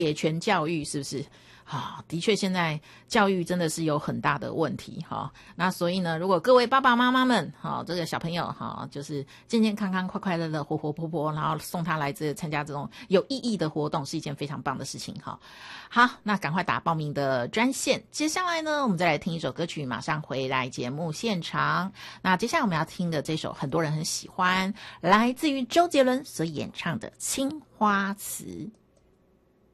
铁拳教育是不是？的确现在教育真的是有很大的问题那所以呢，如果各位爸爸妈妈们这个小朋友就是健健康康、快快乐乐、活活泼泼，然后送他来参加这种有意义的活动，是一件非常棒的事情好，那赶快打报名的专线。接下来呢，我们再来听一首歌曲，马上回来节目现场。那接下来我们要听的这首很多人很喜欢，来自于周杰伦所演唱的《青花瓷》。